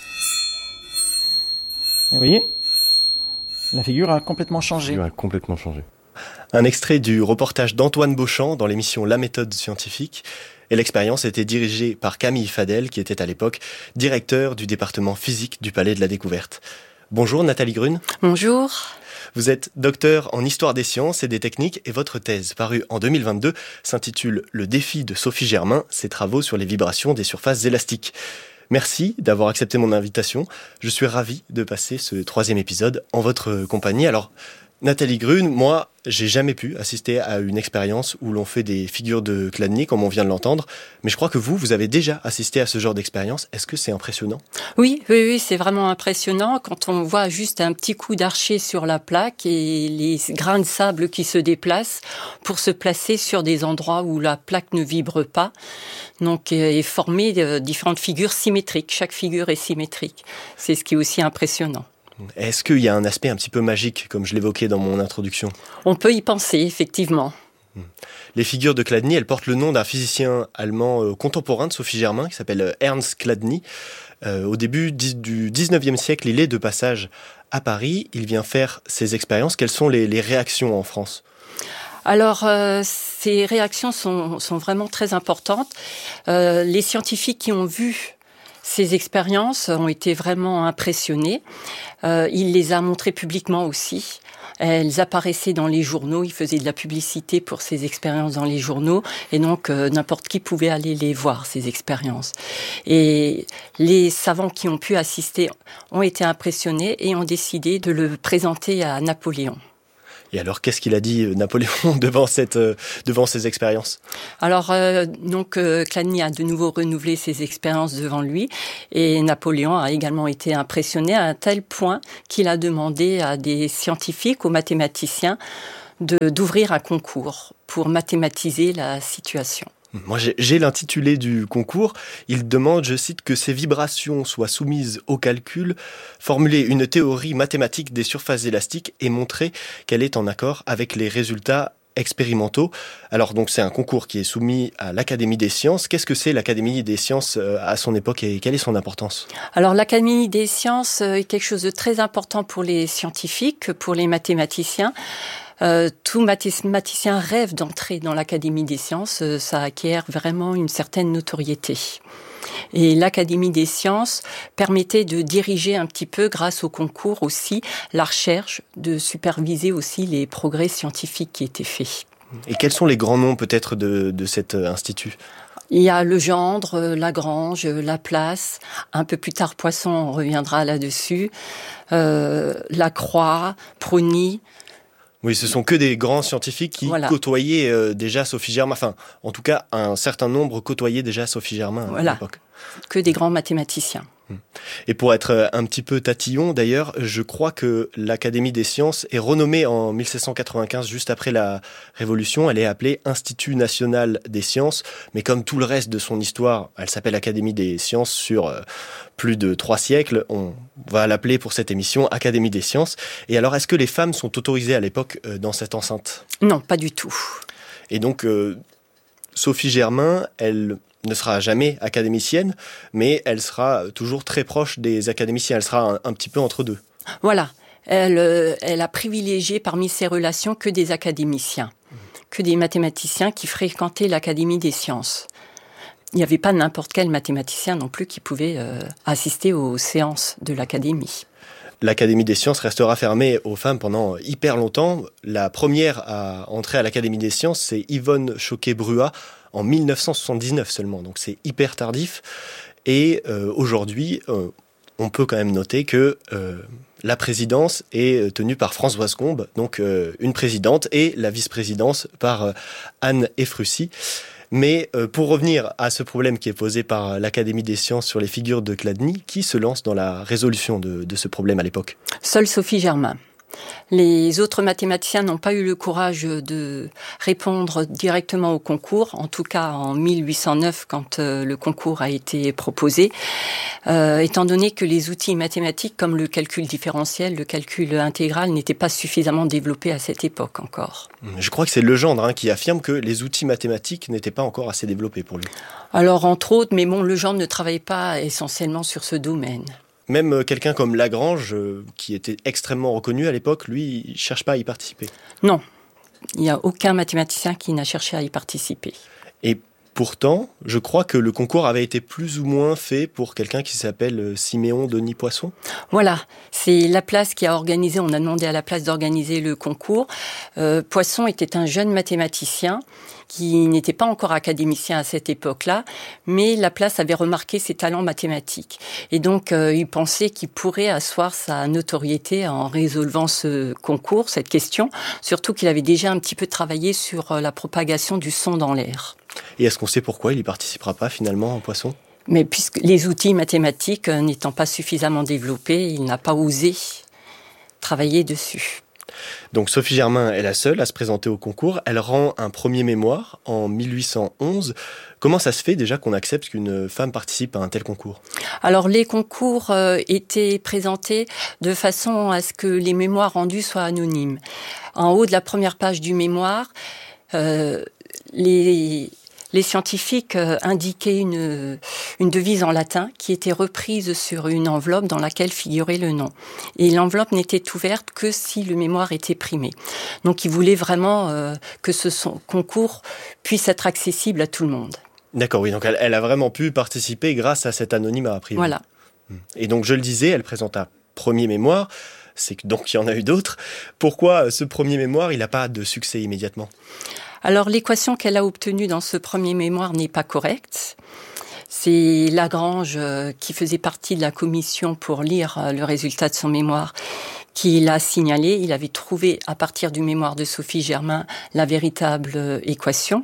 Vous voyez ? La figure a complètement changé. Un extrait du reportage d'Antoine Beauchamp dans l'émission La méthode scientifique. Et l'expérience était dirigée par Camille Fadel, qui était à l'époque directeur du département physique du Palais de la Découverte. Bonjour Nathalie Grune. Bonjour. Vous êtes docteur en histoire des sciences et des techniques et votre thèse, parue en 2022, s'intitule « Le défi de Sophie Germain, ses travaux sur les vibrations des surfaces élastiques ». Merci d'avoir accepté mon invitation. Je suis ravi de passer ce 3e épisode en votre compagnie. Alors, Nathalie Grune, moi, j'ai jamais pu assister à une expérience où l'on fait des figures de Chladni, comme on vient de l'entendre. Mais je crois que vous avez déjà assisté à ce genre d'expérience. Est-ce que c'est impressionnant ? Oui, c'est vraiment impressionnant quand on voit juste un petit coup d'archet sur la plaque et les grains de sable qui se déplacent pour se placer sur des endroits où la plaque ne vibre pas. Donc, et former différentes figures symétriques. Chaque figure est symétrique. C'est ce qui est aussi impressionnant. Est-ce qu'il y a un aspect un petit peu magique, comme je l'évoquais dans mon introduction ? On peut y penser, effectivement. Les figures de Chladni, elles portent le nom d'un physicien allemand contemporain de Sophie Germain, qui s'appelle Ernst Chladni. Au début du 19e siècle, il est de passage à Paris. Il vient faire ses expériences. Quelles sont les réactions en France ? Alors, ces réactions sont vraiment très importantes. Les scientifiques qui ont vu Ces expériences ont été vraiment impressionnées. Il les a montrées publiquement aussi. Elles apparaissaient dans les journaux, il faisait de la publicité pour ces expériences dans les journaux, et donc n'importe qui pouvait aller les voir, ces expériences. Et les savants qui ont pu assister ont été impressionnés et ont décidé de le présenter à Napoléon. Et alors, qu'est-ce qu'il a dit, Napoléon, devant ces expériences ? Alors, Chladni a de nouveau renouvelé ses expériences devant lui, et Napoléon a également été impressionné à un tel point qu'il a demandé à des scientifiques, aux mathématiciens, d'ouvrir un concours pour mathématiser la situation. Moi, j'ai l'intitulé du concours. Il demande, je cite, que ces vibrations soient soumises au calcul, formuler une théorie mathématique des surfaces élastiques et montrer qu'elle est en accord avec les résultats expérimentaux. Alors, donc, c'est un concours qui est soumis à l'Académie des sciences. Qu'est-ce que c'est l'Académie des sciences à son époque et quelle est son importance ? Alors, l'Académie des sciences est quelque chose de très important pour les scientifiques, pour les mathématiciens. Tout mathématicien rêve d'entrer dans l'Académie des sciences, ça acquiert vraiment une certaine notoriété. Et l'Académie des sciences permettait de diriger un petit peu, grâce au concours aussi, la recherche, de superviser aussi les progrès scientifiques qui étaient faits. Et quels sont les grands noms peut-être de cet institut ? Il y a Legendre, Lagrange, Laplace, un peu plus tard Poisson, on reviendra là-dessus, Lacroix, Prony. Oui, ce sont que des grands scientifiques qui côtoyaient déjà Sophie Germain. Enfin, en tout cas, un certain nombre côtoyaient déjà Sophie Germain à l'époque. Que des grands mathématiciens. Et pour être un petit peu tatillon, d'ailleurs, je crois que l'Académie des sciences est renommée en 1795, juste après la Révolution. Elle est appelée Institut national des sciences, mais comme tout le reste de son histoire, elle s'appelle Académie des sciences sur plus de 3 siècles. On va l'appeler pour cette émission Académie des sciences. Et alors, est-ce que les femmes sont autorisées à l'époque dans cette enceinte ? Non, pas du tout. Et donc, Sophie Germain, elle ne sera jamais académicienne, mais elle sera toujours très proche des académiciens. Elle sera un petit peu entre deux. Voilà. Elle a privilégié parmi ses relations que des académiciens, que des mathématiciens qui fréquentaient l'Académie des sciences. Il n'y avait pas n'importe quel mathématicien non plus qui pouvait assister aux séances de l'Académie. L'Académie des sciences restera fermée aux femmes pendant hyper longtemps. La première à entrer à l'Académie des sciences, c'est Yvonne Choquet-Bruat, en 1979 seulement, donc c'est hyper tardif. Et aujourd'hui, on peut quand même noter que la présidence est tenue par Françoise Combes, donc une présidente, et la vice-présidence par Anne Ephrussi. Mais pour revenir à ce problème qui est posé par l'Académie des sciences sur les figures de Chladni, qui se lance dans la résolution de ce problème à l'époque ? Seule Sophie Germain. Les autres mathématiciens n'ont pas eu le courage de répondre directement au concours, en tout cas en 1809 quand le concours a été proposé, étant donné que les outils mathématiques comme le calcul différentiel, le calcul intégral n'étaient pas suffisamment développés à cette époque encore. Je crois que c'est Legendre qui affirme que les outils mathématiques n'étaient pas encore assez développés pour lui. Alors entre autres, mais bon, Legendre ne travaille pas essentiellement sur ce domaine. Même quelqu'un comme Lagrange, qui était extrêmement reconnu à l'époque, lui, il ne cherche pas à y participer. Non, il n'y a aucun mathématicien qui n'a cherché à y participer. Et pourtant, je crois que le concours avait été plus ou moins fait pour quelqu'un qui s'appelle Siméon Denis Poisson. Voilà, c'est Laplace qui a organisé, on a demandé à Laplace d'organiser le concours. Poisson était un jeune mathématicien qui n'était pas encore académicien à cette époque-là, mais Laplace avait remarqué ses talents mathématiques. Et donc, il pensait qu'il pourrait asseoir sa notoriété en résolvant ce concours, cette question, surtout qu'il avait déjà un petit peu travaillé sur la propagation du son dans l'air. Et est-ce qu'on sait pourquoi il n'y participera pas finalement en Poisson ? Mais puisque les outils mathématiques n'étant pas suffisamment développés, il n'a pas osé travailler dessus. Donc Sophie Germain est la seule à se présenter au concours. Elle rend un premier mémoire en 1811. Comment ça se fait déjà qu'on accepte qu'une femme participe à un tel concours ? Alors les concours étaient présentés de façon à ce que les mémoires rendus soient anonymes. En haut de la première page du mémoire, les scientifiques indiquaient une devise en latin qui était reprise sur une enveloppe dans laquelle figurait le nom. Et l'enveloppe n'était ouverte que si le mémoire était primé. Donc ils voulaient vraiment que ce concours puisse être accessible à tout le monde. D'accord, oui, donc elle a vraiment pu participer grâce à cet anonymat, a priori. Voilà. Et donc, je le disais, elle présente un premier mémoire, c'est que donc il y en a eu d'autres. Pourquoi ce premier mémoire, il n'a pas de succès immédiatement ? Alors, l'équation qu'elle a obtenue dans ce premier mémoire n'est pas correcte. C'est Lagrange, qui faisait partie de la commission pour lire le résultat de son mémoire, qui l'a signalé. Il avait trouvé, à partir du mémoire de Sophie Germain, la véritable équation.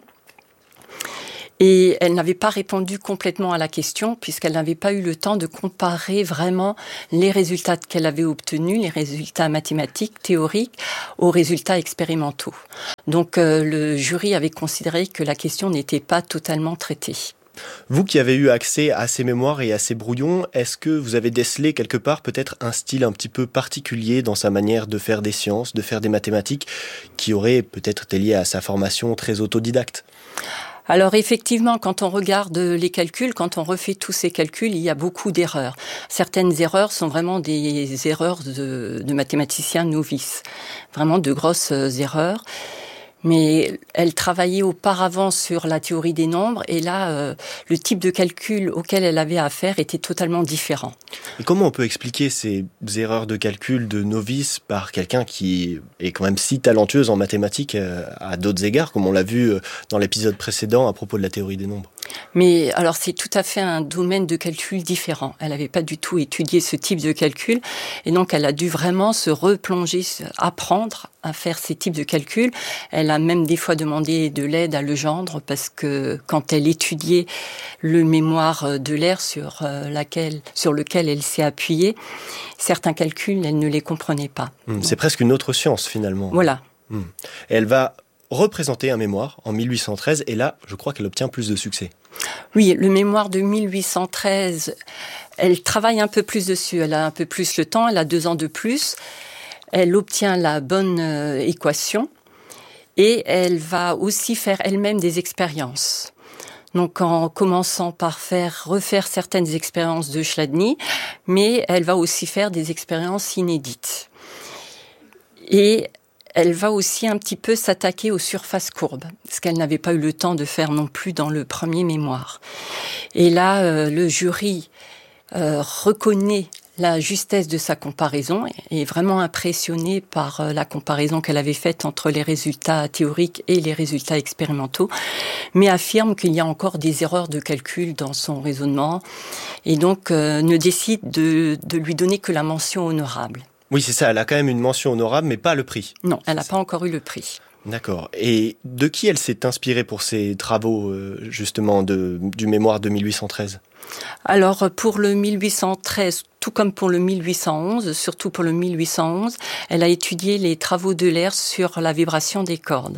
Et elle n'avait pas répondu complètement à la question, puisqu'elle n'avait pas eu le temps de comparer vraiment les résultats qu'elle avait obtenus, les résultats mathématiques, théoriques, aux résultats expérimentaux. Donc le jury avait considéré que la question n'était pas totalement traitée. Vous qui avez eu accès à ces mémoires et à ces brouillons, est-ce que vous avez décelé quelque part peut-être un style un petit peu particulier dans sa manière de faire des sciences, de faire des mathématiques, qui aurait peut-être été lié à sa formation très autodidacte ? Alors effectivement, quand on regarde les calculs, quand on refait tous ces calculs, il y a beaucoup d'erreurs. Certaines erreurs sont vraiment des erreurs de mathématiciens novices, vraiment de grosses erreurs. Mais elle travaillait auparavant sur la théorie des nombres et là, le type de calcul auquel elle avait affaire était totalement différent. Et comment on peut expliquer ces erreurs de calcul de novice par quelqu'un qui est quand même si talentueuse en mathématiques à d'autres égards, comme on l'a vu dans l'épisode précédent à propos de la théorie des nombres ? Mais alors c'est tout à fait un domaine de calcul différent. Elle n'avait pas du tout étudié ce type de calcul et donc elle a dû vraiment se replonger, apprendre à faire ces types de calculs. Elle a même des fois demandé de l'aide à Legendre parce que quand elle étudiait le mémoire d'Euler sur lequel elle s'est appuyée, certains calculs, elle ne les comprenait pas. C'est presque une autre science finalement. Voilà. Et elle va représenter un mémoire en 1813 et là, je crois qu'elle obtient plus de succès. Oui, le mémoire de 1813, elle travaille un peu plus dessus, elle a un peu plus le temps, elle a 2 ans de plus, elle obtient la bonne équation et elle va aussi faire elle-même des expériences. Donc en commençant par refaire certaines expériences de Chladni, mais elle va aussi faire des expériences inédites. Et elle va aussi un petit peu s'attaquer aux surfaces courbes, ce qu'elle n'avait pas eu le temps de faire non plus dans le premier mémoire. Et là, le jury reconnaît la justesse de sa comparaison, est vraiment impressionné par la comparaison qu'elle avait faite entre les résultats théoriques et les résultats expérimentaux, mais affirme qu'il y a encore des erreurs de calcul dans son raisonnement, et donc ne décide de lui donner que la mention honorable. Oui, c'est ça, elle a quand même une mention honorable, mais pas le prix. Non, elle n'a pas encore eu le prix. D'accord. Et de qui elle s'est inspirée pour ses travaux, justement, du mémoire de 1813 ? Alors, pour le 1813, tout comme pour le 1811, surtout pour le 1811, elle a étudié les travaux d'Euler sur la vibration des cordes.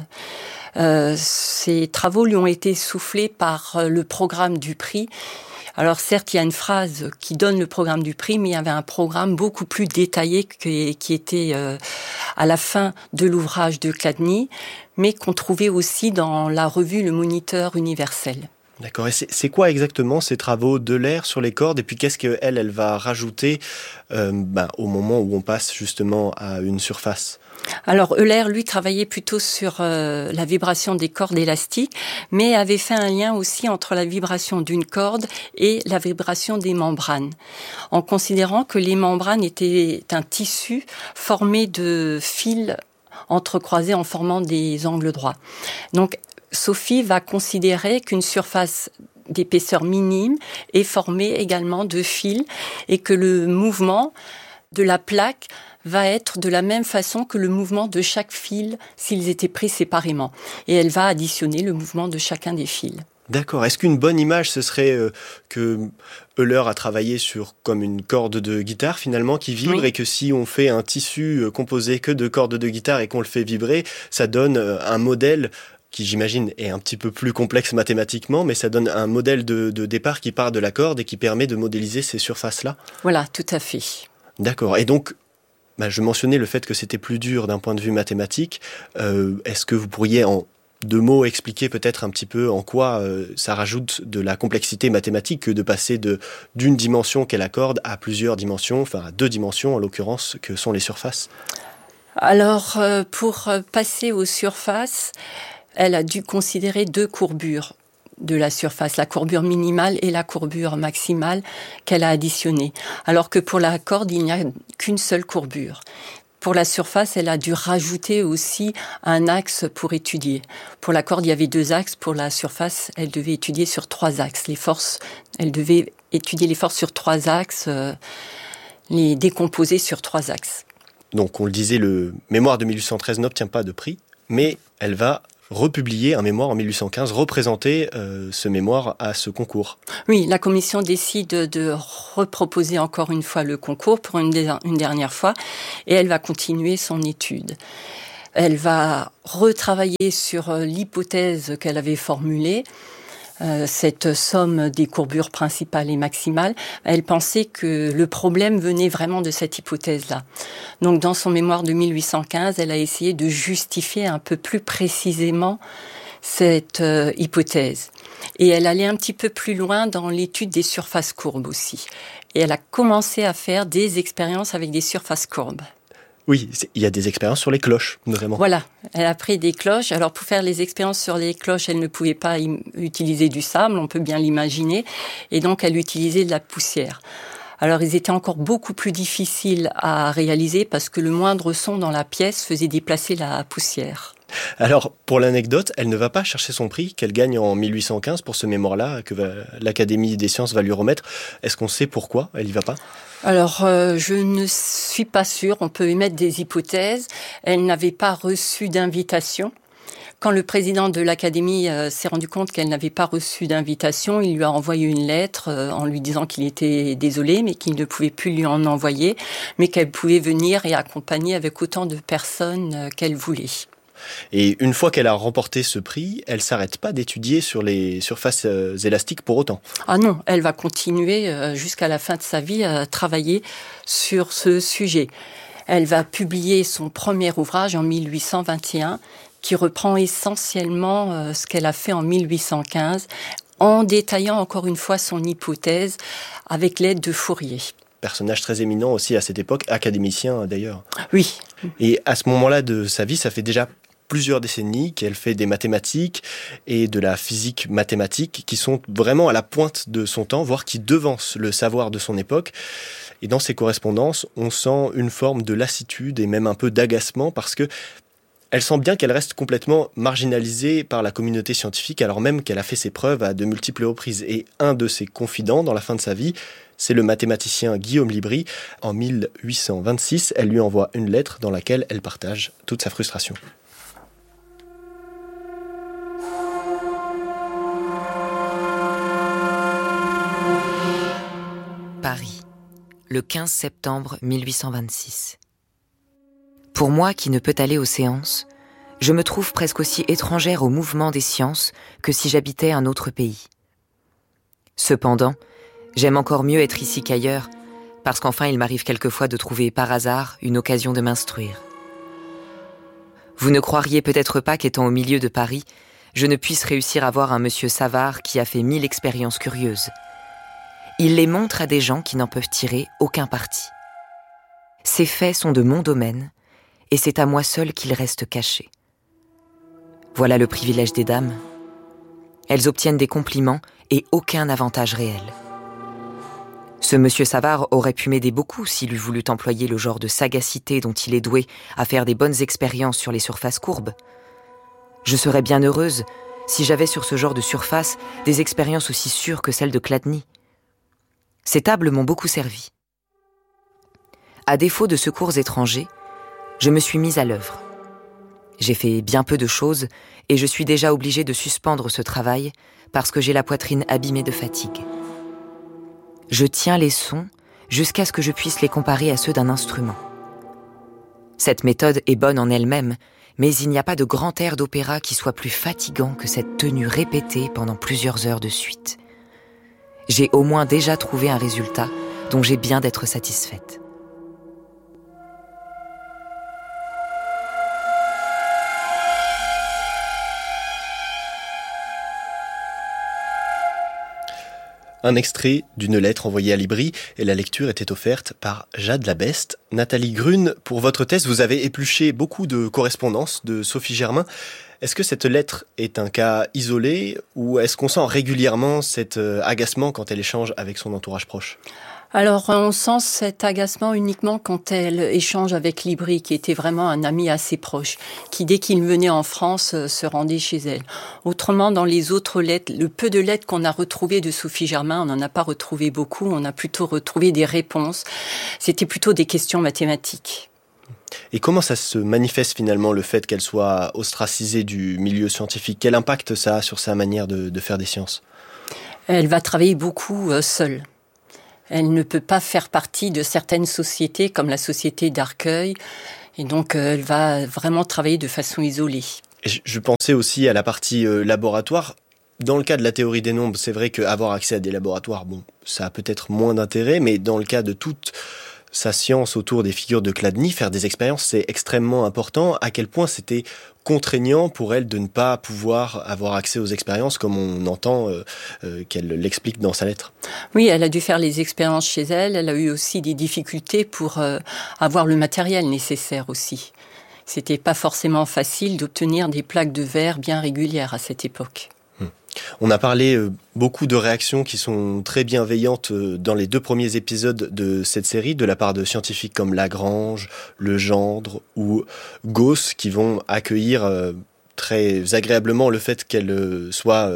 Ces travaux lui ont été soufflés par le programme du prix. Alors certes, il y a une phrase qui donne le programme du prix, mais il y avait un programme beaucoup plus détaillé qui était à la fin de l'ouvrage de Chladni, mais qu'on trouvait aussi dans la revue Le Moniteur universel. D'accord. Et c'est quoi exactement ces travaux d'Euler sur les cordes ? Et puis qu'est-ce qu'elle va rajouter au moment où on passe justement à une surface ? Alors Euler, lui, travaillait plutôt sur la vibration des cordes élastiques, mais avait fait un lien aussi entre la vibration d'une corde et la vibration des membranes, en considérant que les membranes étaient un tissu formé de fils entrecroisés en formant des angles droits. Donc Sophie va considérer qu'une surface d'épaisseur minime est formée également de fils et que le mouvement de la plaque va être de la même façon que le mouvement de chaque fil s'ils étaient pris séparément. Et elle va additionner le mouvement de chacun des fils. D'accord. Est-ce qu'une bonne image, ce serait que Euler a travaillé sur comme une corde de guitare finalement qui vibre, oui. Et que si on fait un tissu composé que de cordes de guitare et qu'on le fait vibrer, ça donne un modèle qui j'imagine est un petit peu plus complexe mathématiquement, mais ça donne un modèle de départ qui part de la corde et qui permet de modéliser ces surfaces-là ? Voilà, tout à fait. D'accord. Et donc, je mentionnais le fait que c'était plus dur d'un point de vue mathématique. Est-ce que vous pourriez, en 2 mots, expliquer peut-être un petit peu en quoi ça rajoute de la complexité mathématique que de passer d'une dimension qu'est la corde à plusieurs dimensions, enfin à 2 dimensions en l'occurrence, que sont les surfaces ? Alors, pour passer aux surfaces, elle a dû considérer 2 courbures de la surface, la courbure minimale et la courbure maximale qu'elle a additionnées. Alors que pour la corde, il n'y a qu'une seule courbure. Pour la surface, elle a dû rajouter aussi un axe pour étudier. Pour la corde, il y avait 2 axes. Pour la surface, elle devait étudier sur 3 axes. Elle devait étudier les forces sur 3 axes, les décomposer sur 3 axes. Donc on le disait, le mémoire de 1813 n'obtient pas de prix, mais elle va republier un mémoire en 1815, représenter ce mémoire à ce concours. Oui, la commission décide de reproposer encore une fois le concours pour une dernière fois, et elle va continuer son étude. Elle va retravailler sur l'hypothèse qu'elle avait formulée, cette somme des courbures principales et maximales. Elle pensait que le problème venait vraiment de cette hypothèse-là. Donc, dans son mémoire de 1815, elle a essayé de justifier un peu plus précisément cette hypothèse. Et elle allait un petit peu plus loin dans l'étude des surfaces courbes aussi. Et elle a commencé à faire des expériences avec des surfaces courbes. Oui, il y a des expériences sur les cloches, notamment. Voilà, elle a pris des cloches. Alors, pour faire les expériences sur les cloches, elle ne pouvait pas utiliser du sable, on peut bien l'imaginer. Et donc, elle utilisait de la poussière. Alors, ils étaient encore beaucoup plus difficiles à réaliser parce que le moindre son dans la pièce faisait déplacer la poussière. Alors, pour l'anecdote, elle ne va pas chercher son prix qu'elle gagne en 1815 pour ce mémoire-là, que l'Académie des sciences va lui remettre. Est-ce qu'on sait pourquoi elle y va pas ? Alors, je ne suis pas sûre. On peut émettre des hypothèses. Elle n'avait pas reçu d'invitation. Quand le président de l'Académie s'est rendu compte qu'elle n'avait pas reçu d'invitation, il lui a envoyé une lettre en lui disant qu'il était désolé, mais qu'il ne pouvait plus lui en envoyer, mais qu'elle pouvait venir et accompagner avec autant de personnes qu'elle voulait. Et une fois qu'elle a remporté ce prix, elle s'arrête pas d'étudier sur les surfaces élastiques pour autant. Ah non, elle va continuer jusqu'à la fin de sa vie à travailler sur ce sujet. Elle va publier son premier ouvrage en 1821 qui reprend essentiellement ce qu'elle a fait en 1815 en détaillant encore une fois son hypothèse avec l'aide de Fourier. Personnage très éminent aussi à cette époque, académicien d'ailleurs. Oui. Et à ce moment-là de sa vie, ça fait déjà plusieurs décennies qu'elle fait des mathématiques et de la physique mathématique qui sont vraiment à la pointe de son temps, voire qui devancent le savoir de son époque. Et dans ses correspondances, on sent une forme de lassitude et même un peu d'agacement parce que elle sent bien qu'elle reste complètement marginalisée par la communauté scientifique alors même qu'elle a fait ses preuves à de multiples reprises. Et un de ses confidents dans la fin de sa vie, c'est le mathématicien Guillaume Libri. En 1826, elle lui envoie une lettre dans laquelle elle partage toute sa frustration. Paris, le 15 septembre 1826. Pour moi qui ne peut aller aux séances, je me trouve presque aussi étrangère au mouvement des sciences que si j'habitais un autre pays. Cependant, j'aime encore mieux être ici qu'ailleurs, parce qu'enfin il m'arrive quelquefois de trouver par hasard une occasion de m'instruire. Vous ne croiriez peut-être pas qu'étant au milieu de Paris, je ne puisse réussir à voir un monsieur Savard qui a fait 1000 expériences curieuses. Il les montre à des gens qui n'en peuvent tirer aucun parti. Ces faits sont de mon domaine, et c'est à moi seul qu'ils restent cachés. Voilà le privilège des dames. Elles obtiennent des compliments et aucun avantage réel. Ce monsieur Savard aurait pu m'aider beaucoup s'il eût voulu employer le genre de sagacité dont il est doué à faire des bonnes expériences sur les surfaces courbes. Je serais bien heureuse si j'avais sur ce genre de surface des expériences aussi sûres que celles de Chladni. Ces tables m'ont beaucoup servi. À défaut de secours étrangers, je me suis mise à l'œuvre. J'ai fait bien peu de choses et je suis déjà obligée de suspendre ce travail parce que j'ai la poitrine abîmée de fatigue. Je tiens les sons jusqu'à ce que je puisse les comparer à ceux d'un instrument. Cette méthode est bonne en elle-même, mais il n'y a pas de grand air d'opéra qui soit plus fatigant que cette tenue répétée pendant plusieurs heures de suite. J'ai au moins déjà trouvé un résultat dont j'ai bien d'être satisfaite. Un extrait d'une lettre envoyée à l'Ibri et la lecture était offerte par Jade Labeste. Nathalie Grune, pour votre thèse, vous avez épluché beaucoup de correspondances de Sophie Germain. Est-ce que cette lettre est un cas isolé ou est-ce qu'on sent régulièrement cet agacement quand elle échange avec son entourage proche ? Alors, on sent cet agacement uniquement quand elle échange avec Libri, qui était vraiment un ami assez proche, qui, dès qu'il venait en France, se rendait chez elle. Autrement, dans les autres lettres, le peu de lettres qu'on a retrouvées de Sophie Germain, on n'en a pas retrouvé beaucoup, on a plutôt retrouvé des réponses. C'était plutôt des questions mathématiques. Et comment ça se manifeste finalement, le fait qu'elle soit ostracisée du milieu scientifique ? Quel impact ça a sur sa manière de faire des sciences ? Elle va travailler beaucoup seule. Elle ne peut pas faire partie de certaines sociétés, comme la société d'Arcueil, et donc elle va vraiment travailler de façon isolée. Et je pensais aussi à la partie laboratoire. Dans le cas de la théorie des nombres, c'est vrai qu'avoir accès à des laboratoires, ça a peut-être moins d'intérêt, mais dans le cas de toute sa science autour des figures de Chladni, faire des expériences, c'est extrêmement important. À quel point c'était contraignant pour elle de ne pas pouvoir avoir accès aux expériences, comme on entend qu'elle l'explique dans sa lettre. Oui, elle a dû faire les expériences chez elle. Elle a eu aussi des difficultés pour avoir le matériel nécessaire aussi. C'était pas forcément facile d'obtenir des plaques de verre bien régulières à cette époque. On a parlé beaucoup de réactions qui sont très bienveillantes dans les 2 premiers épisodes de cette série, de la part de scientifiques comme Lagrange, Legendre ou Gauss, qui vont accueillir très agréablement le fait qu'elle soit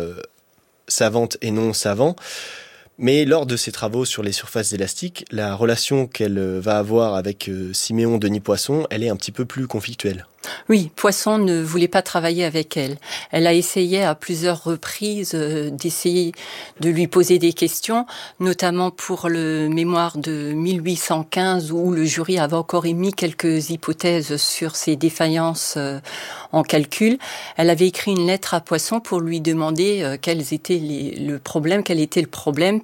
savante et non savant. Mais lors de ses travaux sur les surfaces élastiques, la relation qu'elle va avoir avec Siméon Denis Poisson, elle est un petit peu plus conflictuelle. Oui, Poisson ne voulait pas travailler avec elle. Elle a essayé à plusieurs reprises d'essayer de lui poser des questions, notamment pour le mémoire de 1815 où le jury avait encore émis quelques hypothèses sur ses défaillances en calcul. Elle avait écrit une lettre à Poisson pour lui demander quel était le problème.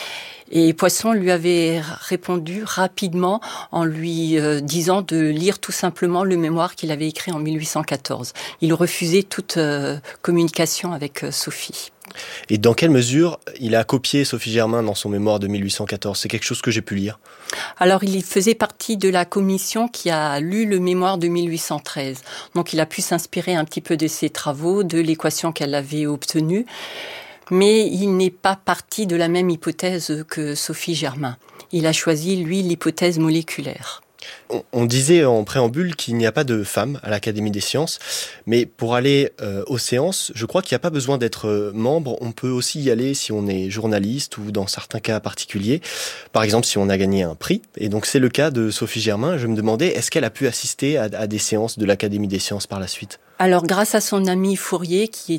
Et Poisson lui avait répondu rapidement en lui disant de lire tout simplement le mémoire qu'il avait écrit en 1814. Il refusait toute communication avec Sophie. Et dans quelle mesure il a copié Sophie Germain dans son mémoire de 1814 ? C'est quelque chose que j'ai pu lire. Alors, il faisait partie de la commission qui a lu le mémoire de 1813. Donc, il a pu s'inspirer un petit peu de ses travaux, de l'équation qu'elle avait obtenue. Mais il n'est pas parti de la même hypothèse que Sophie Germain. Il a choisi, lui, l'hypothèse moléculaire. On disait en préambule qu'il n'y a pas de femmes à l'Académie des sciences, mais pour aller aux séances, je crois qu'il n'y a pas besoin d'être membre. On peut aussi y aller si on est journaliste ou dans certains cas particuliers. Par exemple, si on a gagné un prix. Et donc, c'est le cas de Sophie Germain. Je me demandais, est-ce qu'elle a pu assister à des séances de l'Académie des sciences par la suite ? Alors, grâce à son ami Fourier, qui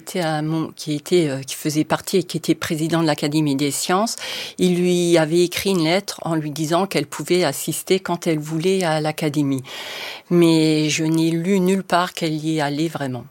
faisait partie et qui était président de l'Académie des sciences, il lui avait écrit une lettre en lui disant qu'elle pouvait assister quand elle voulait à l'Académie. Mais je n'ai lu nulle part qu'elle y est allée vraiment.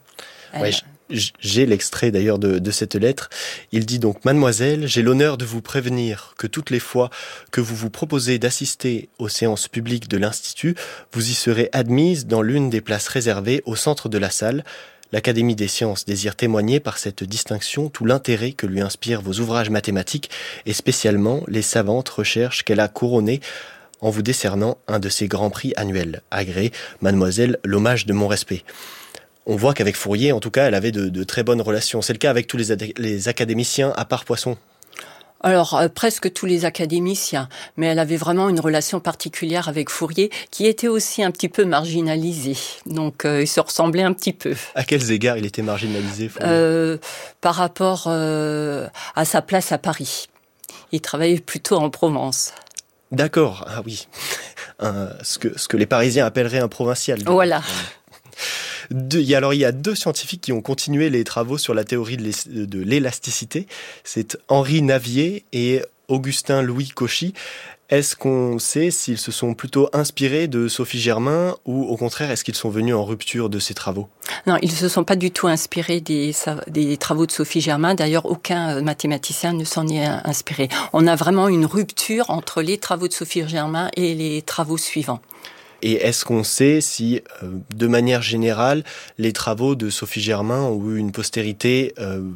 J'ai l'extrait d'ailleurs de cette lettre. Il dit donc: Mademoiselle, j'ai l'honneur de vous prévenir que toutes les fois que vous vous proposez d'assister aux séances publiques de l'Institut, vous y serez admise dans l'une des places réservées au centre de la salle. L'Académie des sciences désire témoigner par cette distinction tout l'intérêt que lui inspirent vos ouvrages mathématiques et spécialement les savantes recherches qu'elle a couronnées en vous décernant un de ses grands prix annuels. Agré, Mademoiselle, l'hommage de mon respect. On voit qu'avec Fourier, en tout cas, elle avait de très bonnes relations. C'est le cas avec tous les académiciens, à part Poisson. Alors, presque tous les académiciens, mais elle avait vraiment une relation particulière avec Fourier, qui était aussi un petit peu marginalisé. Donc, ils se ressemblaient un petit peu. À quels égards il était marginalisé, Fourier ? Par rapport à sa place à Paris. Il travaillait plutôt en Provence. D'accord, ah oui. Ce que les Parisiens appelleraient un provincial. Voilà. Il y a 2 scientifiques qui ont continué les travaux sur la théorie de l'élasticité. C'est Henri Navier et Augustin-Louis Cauchy. Est-ce qu'on sait s'ils se sont plutôt inspirés de Sophie Germain ou au contraire, est-ce qu'ils sont venus en rupture de ces travaux ? Non, ils ne se sont pas du tout inspirés des travaux de Sophie Germain. D'ailleurs, aucun mathématicien ne s'en est inspiré. On a vraiment une rupture entre les travaux de Sophie Germain et les travaux suivants. Et est-ce qu'on sait si, de manière générale, les travaux de Sophie Germain ont eu une postérité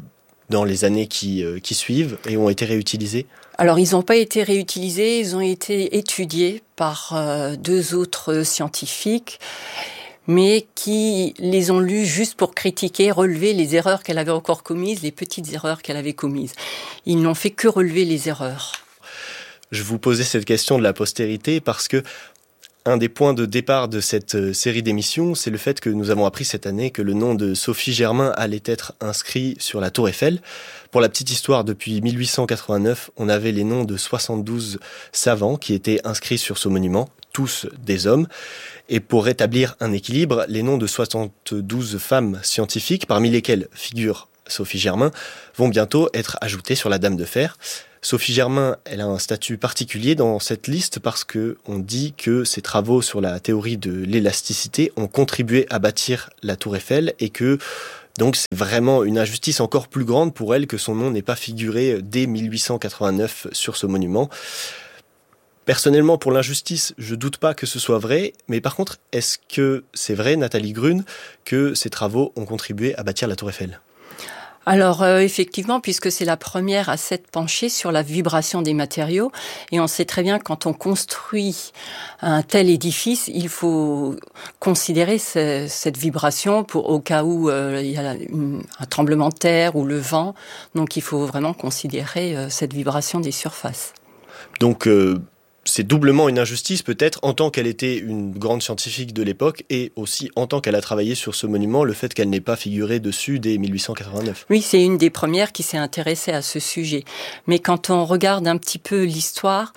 dans les années qui suivent et ont été réutilisés? Alors, ils n'ont pas été réutilisés, ils ont été étudiés par 2 autres scientifiques, mais qui les ont lus juste pour critiquer, relever les erreurs qu'elle avait encore commises, les petites erreurs qu'elle avait commises. Ils n'ont fait que relever les erreurs. Je vous posais cette question de la postérité parce que un des points de départ de cette série d'émissions, c'est le fait que nous avons appris cette année que le nom de Sophie Germain allait être inscrit sur la Tour Eiffel. Pour la petite histoire, depuis 1889, on avait les noms de 72 savants qui étaient inscrits sur ce monument, tous des hommes. Et pour rétablir un équilibre, les noms de 72 femmes scientifiques, parmi lesquelles figure Sophie Germain, vont bientôt être ajoutés sur la Dame de Fer. Sophie Germain, elle a un statut particulier dans cette liste parce que on dit que ses travaux sur la théorie de l'élasticité ont contribué à bâtir la Tour Eiffel et que donc c'est vraiment une injustice encore plus grande pour elle que son nom n'ait pas figuré dès 1889 sur ce monument. Personnellement, pour l'injustice, je doute pas que ce soit vrai, mais par contre, est-ce que c'est vrai, Nathalie Grune, que ces travaux ont contribué à bâtir la Tour Eiffel ? Alors effectivement, puisque c'est la première à s'être penchée sur la vibration des matériaux, et on sait très bien quand on construit un tel édifice, il faut considérer cette vibration au cas où il y a un tremblement de terre ou le vent. Donc il faut vraiment considérer cette vibration des surfaces. Donc c'est doublement une injustice peut-être en tant qu'elle était une grande scientifique de l'époque et aussi en tant qu'elle a travaillé sur ce monument, le fait qu'elle n'ait pas figuré dessus dès 1889. Oui, c'est une des premières qui s'est intéressée à ce sujet. Mais quand on regarde un petit peu l'histoire,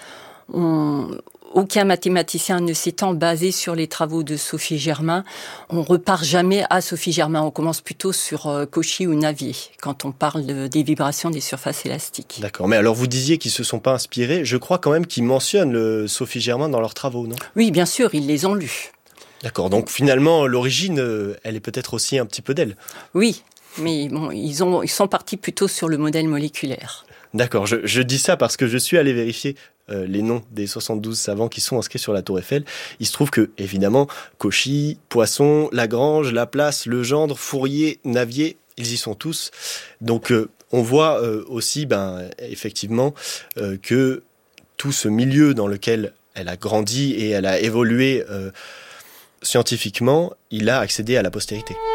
aucun mathématicien ne s'étant basé sur les travaux de Sophie Germain, on repart jamais à Sophie Germain. On commence plutôt sur Cauchy ou Navier quand on parle des vibrations des surfaces élastiques. D'accord, mais alors vous disiez qu'ils se sont pas inspirés. Je crois quand même qu'ils mentionnent Sophie Germain dans leurs travaux, non ? Oui, bien sûr, ils les ont lus. D'accord, donc finalement l'origine, elle est peut-être aussi un petit peu d'elle. Oui, mais bon, ils sont partis plutôt sur le modèle moléculaire. D'accord, je dis ça parce que je suis allé vérifier les noms des 72 savants qui sont inscrits sur la Tour Eiffel. Il se trouve que, évidemment, Cauchy, Poisson, Lagrange, Laplace, Legendre, Fourier, Navier, ils y sont tous. Donc on voit aussi, effectivement, que tout ce milieu dans lequel elle a grandi et elle a évolué scientifiquement, il a accédé à la postérité.